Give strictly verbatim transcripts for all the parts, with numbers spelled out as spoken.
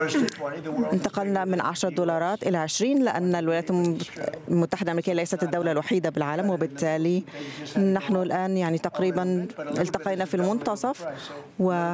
انتقلنا من عشرة دولارات إلى عشرين لأن الولايات المتحدة الأمريكية ليست الدولة الوحيدة بالعالم، وبالتالي نحن الآن يعني تقريبا التقينا في المنتصف، و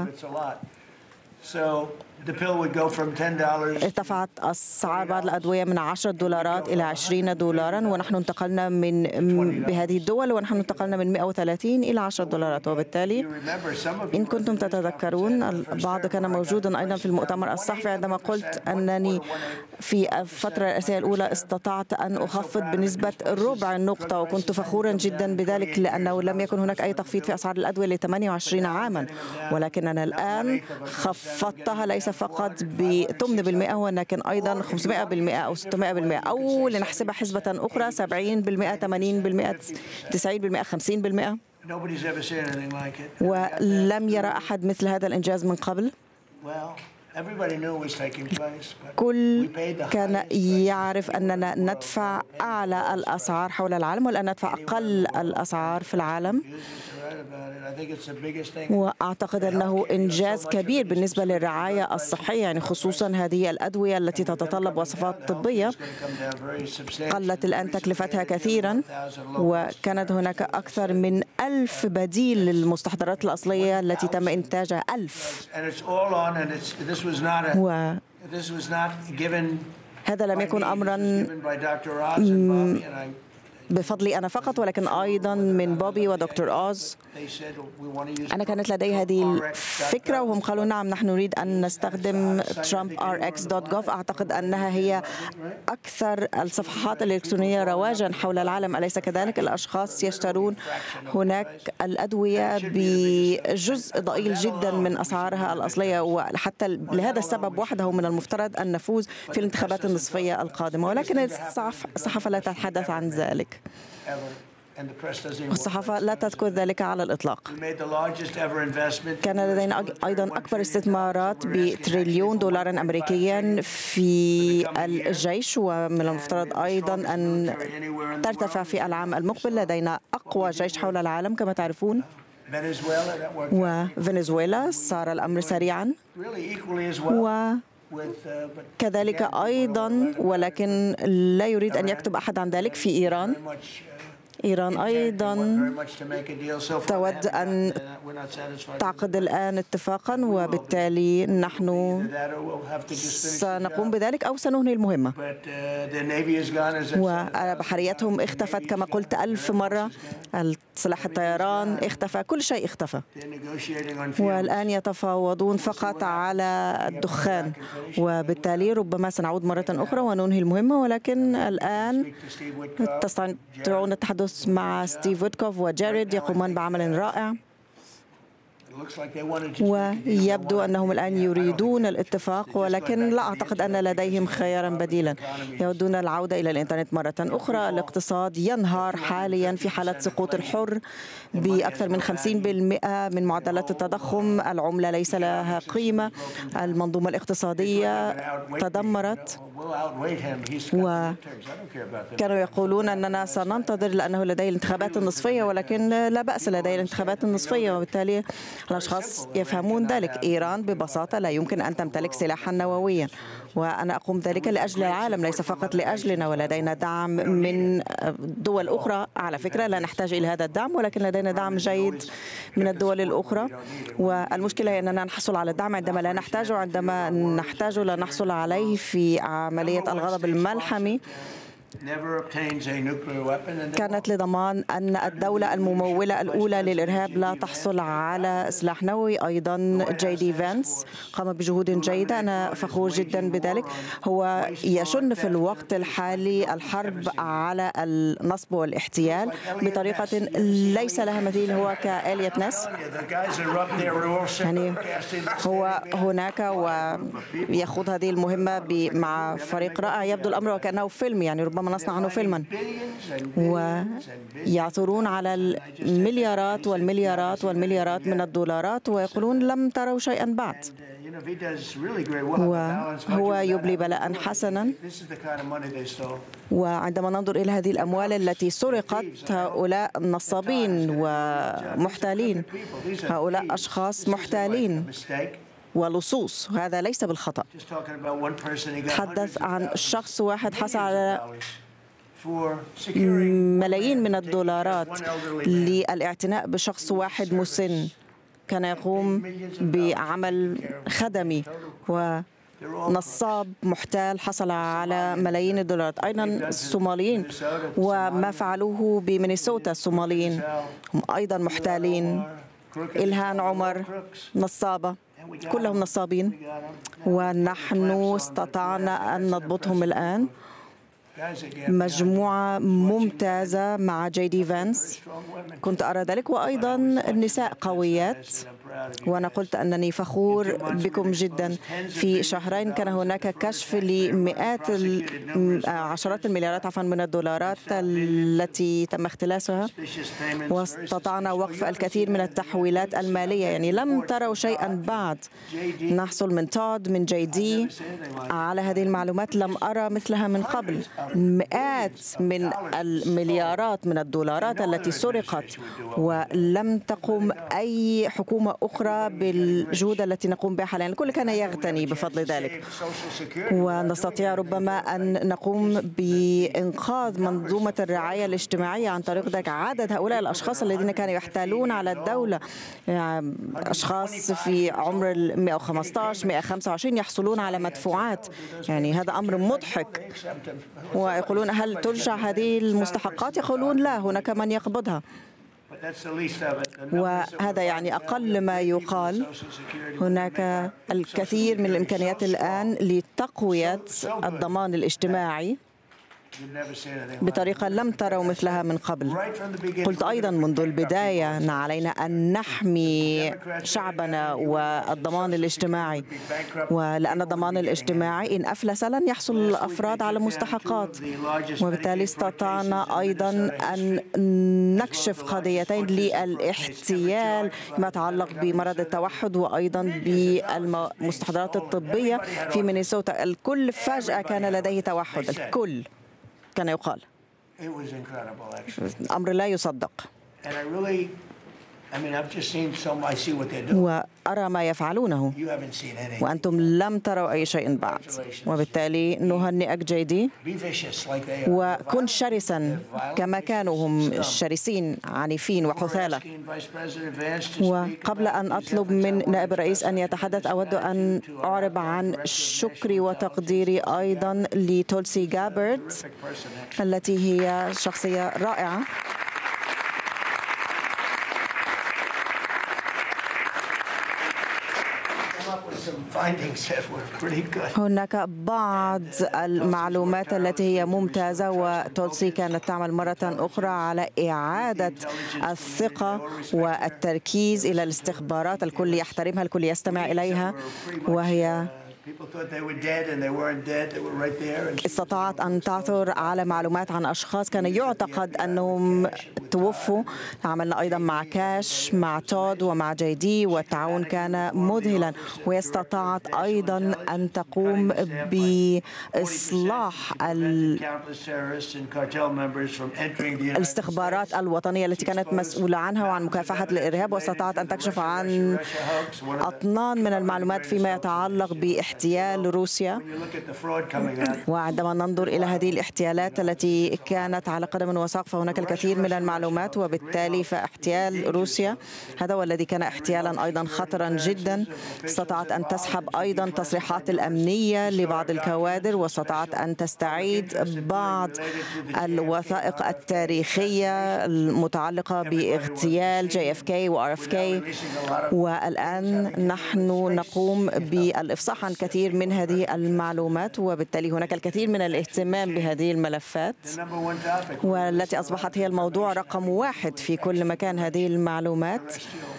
ارتفعت أسعار بعض الأدوية من عشرة دولارات إلى عشرين دولارا، ونحن انتقلنا من بهذه الدول ونحن انتقلنا من مئة وثلاثين إلى عشرة دولارات. وبالتالي إن كنتم تتذكرون البعض كان موجودا أيضا في المؤتمر الصحفي عندما قلت أنني في الفترة الرئاسية الأولى استطعت أن أخفض بنسبة ربع النقطة، وكنت فخورا جدا بذلك لأنه لم يكن هناك أي تخفيض في أسعار الأدوية ل ثمانية وعشرين عاما، ولكننا الآن خفضتها ليس فقط بثمانية بالمئة ولكن أيضا خمسمئة بالمئة أو ستمئة بالمئة، أو لنحسبها حسبة أخرى سبعين بالمئة ثمانين بالمئة تسعين بالمئة خمسين بالمئة، ولم يرى أحد مثل هذا الإنجاز من قبل. كل كان يعرف أننا ندفع أعلى الأسعار حول العالم والآن ندفع أقل الأسعار في العالم، وأعتقد أنه إنجاز كبير بالنسبة للرعاية الصحية، يعني خصوصا هذه الأدوية التي تتطلب وصفات طبية قلت الآن تكلفتها كثيرا، وكانت هناك أكثر من ألف بديل للمستحضرات الأصلية التي تم إنتاجها ألف، وهذا لم يكن أمرا بفضلي أنا فقط ولكن أيضا من بوبي ودكتور أوز. أنا كانت لدي هذه الفكرة وهم قالوا نعم نحن نريد أن نستخدم ترامب آر إكس دوت جوف. أعتقد أنها هي أكثر الصفحات الإلكترونية رواجا حول العالم، أليس كذلك؟ الأشخاص يشترون هناك الأدوية بجزء ضئيل جدا من أسعارها الأصلية، وحتى لهذا السبب وحده من المفترض أن نفوز في الانتخابات النصفية القادمة، ولكن الصحافة لا تتحدث عن ذلك، الصحافة لا تذكر ذلك على الإطلاق. كان لدينا أيضا أكبر استثمارات بتريليون دولار أمريكيا في الجيش، ومن المفترض أيضا أن ترتفع في العام المقبل. لدينا أقوى جيش حول العالم كما تعرفون، وفنزويلا صار الأمر سريعا، وكذلك أيضا ولكن لا يريد أن يكتب أحد عن ذلك في إيران. إيران أيضا تود أن تعقد الآن اتفاقا، وبالتالي نحن سنقوم بذلك أو سننهي المهمة. وبحريتهم اختفت كما قلت ألف مرة، سلاح الطيران اختفى، كل شيء اختفى، والآن يتفاوضون فقط على الدخان، وبالتالي ربما سنعود مرة أخرى وننهي المهمة. ولكن الآن تستطيعون التحدث مع ستيف ويتكوف وجاريد يقومان بعمل رائع، ويبدو أنهم الآن يريدون الاتفاق، ولكن لا أعتقد أن لديهم خيارا بديلا. يودون العودة إلى الإنترنت مرة أخرى. الاقتصاد ينهار حاليا في حالة سقوط الحر بأكثر من خمسين بالمئة من معدلات التضخم. العملة ليس لها قيمة، المنظومة الاقتصادية تدمرت، وكانوا يقولون أننا سننتظر لأنه لديه الانتخابات النصفية، ولكن لا بأس لديه الانتخابات النصفية، وبالتالي الأشخاص يفهمون ذلك. إيران ببساطة لا يمكن أن تمتلك سلاحا نوويا، وأنا أقوم ذلك لأجل العالم ليس فقط لأجلنا، ولدينا دعم من دول أخرى. على فكرة لا نحتاج إلى هذا الدعم، ولكن لدينا دعم جيد من الدول الأخرى، والمشكلة هي أننا نحصل على الدعم عندما لا نحتاجه، عندما نحتاجه لا نحصل عليه في عملية الغضب الملحمي. كانت لضمان أن الدولة الممولة الأولى للإرهاب لا تحصل على سلاح نووي. أيضا جي دي فانس قام بجهود جيدة، أنا فخور جدا بذلك. هو يشن في الوقت الحالي الحرب على النصب والاحتيال بطريقة ليس لها مثيل، هو كآلية ناس، يعني هو هناك ويخوض هذه المهمة مع فريق رائع. يبدو الأمر وكأنه فيلم، يعني ربما نصنع عنه فيلما، ويعثرون على المليارات والمليارات والمليارات من الدولارات ويقولون لم تروا شيئا بعد. وهو يبلي بلاء حسنا، وعندما ننظر إلى هذه الأموال التي سرقت، هؤلاء نصابين ومحتالين، هؤلاء أشخاص محتالين، ولصوص، وهذا ليس بالخطأ. تحدث عن شخص واحد حصل على ملايين من الدولارات للاعتناء بشخص واحد مسن كان يقوم بعمل خدمي، ونصاب محتال حصل على ملايين الدولارات. أيضا الصوماليين وما فعلوه بمينيسوتا، الصوماليين هم أيضا محتالين. إلهان عمر نصابة، كلهم نصابين، ونحن استطعنا أن نضبطهم الآن. مجموعة ممتازة مع جي دي فانس، كنت أرى ذلك، وأيضا النساء قويات، وأنا قلت أنني فخور بكم جدا. في شهرين كان هناك كشف لمئات عشرات المليارات عفوا من الدولارات التي تم اختلاسها، واستطعنا وقف الكثير من التحويلات المالية. يعني لم تروا شيئا بعد. نحصل من تود من جي دي على هذه المعلومات، لم أرى مثلها من قبل. مئات من المليارات من الدولارات التي سرقت، ولم تقم أي حكومة أخرى بالجهود التي نقوم بها حاليا. الكل كان يغتني بفضل ذلك، ونستطيع ربما أن نقوم بإنقاذ منظومة الرعاية الاجتماعية عن طريق ذلك. عدد هؤلاء الأشخاص الذين كانوا يحتالون على الدولة، يعني أشخاص في عمر مئة وخمسة عشر مئة وخمسة وعشرين يحصلون على مدفوعات، يعني هذا أمر مضحك. ويقولون هل ترجع هذه المستحقات؟ يقولون لا، هناك من يقبضها. وهذا يعني أقل ما يقال. هناك الكثير من الإمكانيات الآن لتقوية الضمان الاجتماعي بطريقة لم تروا مثلها من قبل. قلت أيضا منذ البداية أن علينا أن نحمي شعبنا والضمان الاجتماعي، ولأن الضمان الاجتماعي إن أفلس لن يحصل الأفراد على مستحقات. وبالتالي استطعنا أيضا أن نكشف قضيتين للاحتيال ما يتعلق بمرض التوحد وأيضا بالمستحضرات الطبية في مينيسوتا. الكل فجأة كان لديه توحد، الكل كان يقال. أمر لا يصدق. وأرى ما يفعلونه وأنتم لم تروا أي شيء بعد، وبالتالي نهنئك جيدي، وكن شرسا كما كانوا هم شرسين عنيفين وحثالة. وقبل أن أطلب من نائب الرئيس أن يتحدث، أود أن أعرب عن شكري وتقديري أيضا لتولسي جابرد التي هي شخصية رائعة. هناك بعض المعلومات التي هي ممتازة، وتولسي كانت تعمل مرة أخرى على إعادة الثقة والتركيز إلى الاستخبارات. الكل يحترمها، الكل يستمع إليها، وهي استطاعت أن تعثر على معلومات عن أشخاص كان يعتقد أنهم توفوا. عملنا أيضا مع كاش، مع تود ومع جي دي، والتعاون كان مذهلا. واستطاعت أيضا أن تقوم بإصلاح الاستخبارات الوطنية التي كانت مسؤولة عنها وعن مكافحة الإرهاب، واستطاعت أن تكشف عن أطنان من المعلومات فيما يتعلق باحتيال روسيا. وعندما ننظر إلى هذه الاحتيالات التي كانت على قدم وساق، فهناك الكثير من المعلومات، وبالتالي فاحتيال روسيا هذا هو الذي كان احتيالا أيضا خطرا جدا. استطاعت أن تسحب أيضا تصريحات الأمنية لبعض الكوادر، واستطاعت أن تستعيد بعض الوثائق التاريخية المتعلقة باغتيال جي اف كي و ار اف كي. والآن نحن نقوم بالإفصاح عن كثير من هذه المعلومات، وبالتالي هناك الكثير من الاهتمام بهذه الملفات، والتي أصبحت هي الموضوع رقم واحد في كل مكان. هذه المعلومات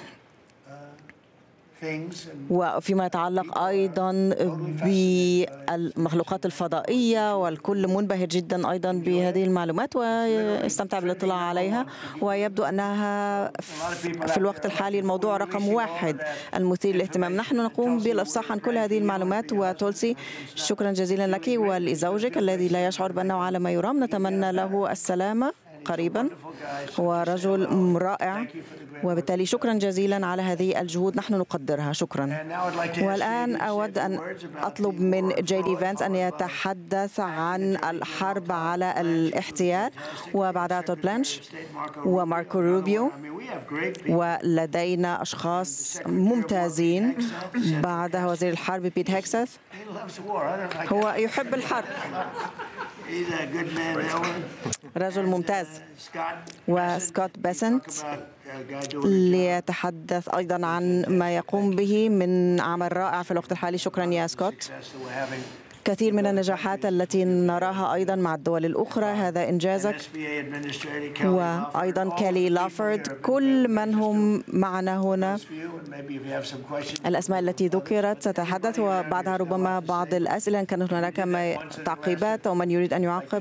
وفيما يتعلق أيضا بالمخلوقات الفضائية، والكل منبهر جدا أيضا بهذه المعلومات ويستمتع بالاطلاع عليها. ويبدو أنها في الوقت الحالي الموضوع رقم واحد المثير للاهتمام. نحن نقوم بالإفصاح عن كل هذه المعلومات. وتولسي، شكرا جزيلا لك ولزوجك الذي لا يشعر بأنه على ما يرام. نتمنى له السلامة قريبا، هو رجل رائع، وبالتالي شكرا جزيلا على هذه الجهود، نحن نقدرها. شكرا. والآن أود أن أطلب من جي دي فانس أن يتحدث عن الحرب على الاحتيال، وبعدها تود بلانش وماركو روبيو، ولدينا أشخاص ممتازين. بعدها وزير الحرب بيت هيكسث، هو يحب الحرب، رجل ممتاز. وسكوت بيسنت ليتحدث أيضا عن ما يقوم به من عمل رائع في الوقت الحالي. شكرا يا سكوت. كثير من النجاحات التي نراها أيضا مع الدول الأخرى، هذا إنجازك. وأيضا كالي لافورد، كل من هم معنا هنا، الأسماء التي ذكرت ستتحدث، وبعدها ربما بعض الأسئلة إن كانت هناك تعقيبات أو من يريد أن يعقب.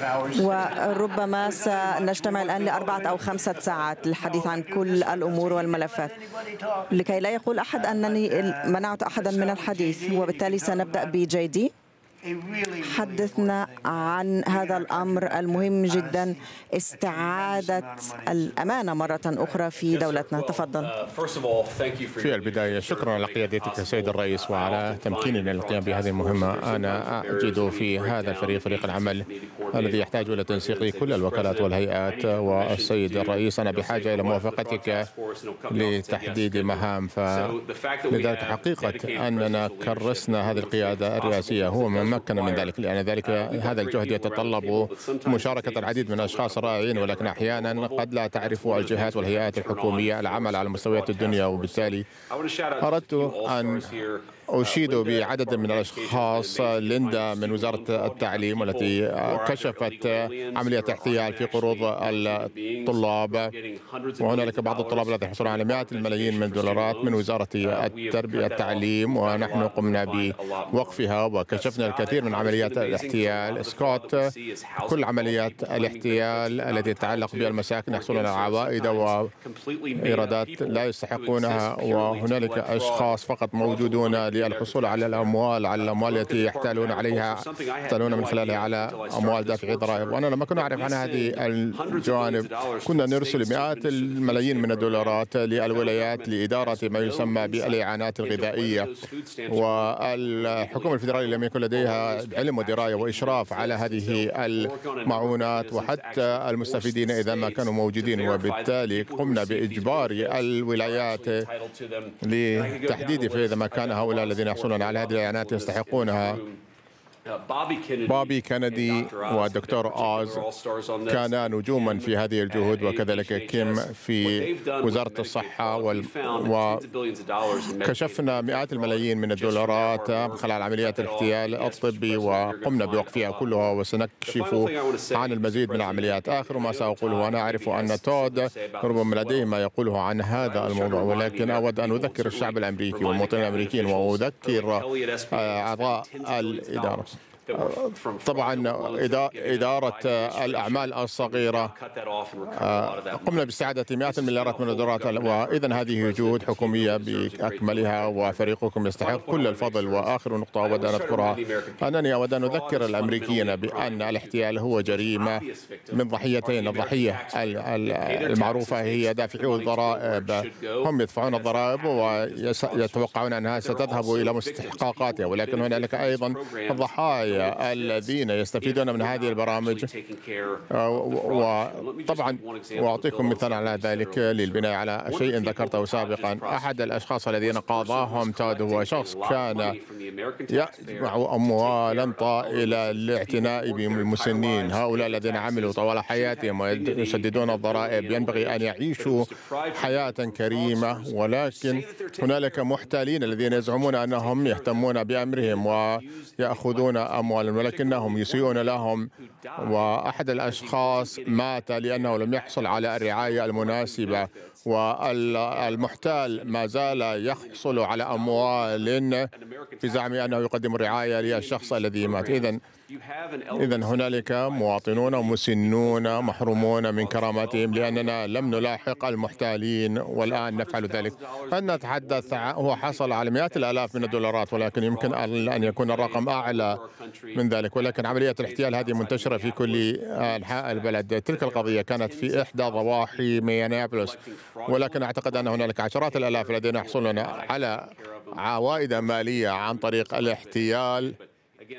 وربما سنجتمع الآن لأربعة أو خمسة ساعات للحديث عن كل الأمور والملفات، لكي لا يقول أحد أنني منعت أحدا من الحديث. وبالتالي سنبدأ بجي دي. حدثنا عن هذا الأمر المهم جدا، استعادة الأمانة مرة أخرى في دولتنا. تفضل. في البداية شكرا على قيادتك سيد الرئيس وعلى تمكيننا للقيام بهذه المهمة. أنا أجد في هذا الفريق فريق العمل الذي يحتاج إلى تنسيق كل الوكالات والهيئات. والسيد الرئيس، أنا بحاجة إلى موافقتك لتحديد مهام، فلذلك حقيقة أننا كرسنا هذه القيادة الرئاسية هو من مكن من ذلك، لأن ذلك هذا الجهد يتطلب مشاركة العديد من الأشخاص رائعين، ولكن أحيانا قد لا تعرف الجهات والهيئات الحكومية العمل على مستويات الدنيا. وبالتالي أردت أن أشيد بعدد من الأشخاص، ليندا من وزارة التعليم والتي كشفت عملية احتيال في قروض الطلاب، وهنالك بعض الطلاب الذين يحصلون على مئات الملايين من الدولارات من وزارة التربية التعليم، ونحن قمنا بوقفها وكشفنا الكثير من عمليات الاحتيال. سكوت، كل عمليات الاحتيال التي تتعلق بالمساكن يحصلون على عوائد وإيرادات لا يستحقونها، وهنالك أشخاص فقط موجودون للحصول على الأموال على الأموال التي يحتالون عليها يحتالون من خلالها على أموال دافعي ضرائب. وأنا لما كنا نعرف عن هذه الجوانب كنا نرسل مئات الملايين من الدولارات للولايات لإدارة ما يسمى بالإعانات الغذائية، والحكومة الفيدرالية لم يكن لديها علم ودراية وإشراف على هذه المعونات وحتى المستفيدين إذا ما كانوا موجودين. وبالتالي قمنا بإجبار الولايات لتحديد في إذا ما كان هؤلاء الذين يحصلون على هذه الإعانات يستحقونها. بوبي كينيدي والدكتور أوز كانا نجوما في هذه الجهود، وكذلك كيم في وزارة الصحة، وكشفنا مئات الملايين من الدولارات خلال عمليات الاحتيال الطبي وقمنا بوقفها كلها، وسنكشف عن المزيد من العمليات. آخر ما سأقوله، وأنا أعرف أن تود ربما لديه ما يقوله عن هذا الموضوع، ولكن أود أن أذكر الشعب الأمريكي والمواطنين الأمريكيين وأذكر أعضاء الإدارة. طبعا إدارة الأعمال الصغيرة قمنا باستعادة مئات المليارات من الدولارات، وإذا هذه جهود حكومية بأكملها وفريقكم يستحق كل الفضل. وآخر نقطة أود أن أذكرها، أنني أود أن أذكر الأمريكيين بأن الاحتيال هو جريمة من ضحيتين. الضحية المعروفة هي دافعو الضرائب، هم يدفعون الضرائب ويتوقعون أنها ستذهب إلى مستحقاتها، ولكن هنالك أيضا الضحايا الذين يستفيدون من هذه البرامج. وطبعا وأعطيكم مثال على ذلك للبناء على شيء ذكرته سابقا. أحد الأشخاص الذين قاضاهم تود هو شخص كان يجمع أموالا طائلة للاعتناء بالمسنين، هؤلاء الذين عملوا طوال حياتهم ويسددون الضرائب ينبغي أن يعيشوا حياة كريمة، ولكن هنالك محتالين الذين يزعمون أنهم يهتمون بأمرهم ويأخذون أموالا ولكنهم يسيئون لهم. وأحد الأشخاص مات لأنه لم يحصل على الرعاية المناسبة، والمحتال ما زال يحصل على أموال في بزعمه أنه يقدم رعاية للشخص الذي مات. إذن إذن هنالك مواطنون مسنون محرومون من كرامتهم لأننا لم نلاحق المحتالين والآن نفعل ذلك. قد نتحدث، هو حصل على مئات الآلاف من الدولارات، ولكن يمكن أن يكون الرقم أعلى من ذلك. ولكن عملية الاحتيال هذه منتشرة في كل أنحاء البلد. تلك القضية كانت في إحدى ضواحي مينيابوليس، ولكن أعتقد أن هنالك عشرات الآلاف الذين يحصلون على عوائد مالية عن طريق الاحتيال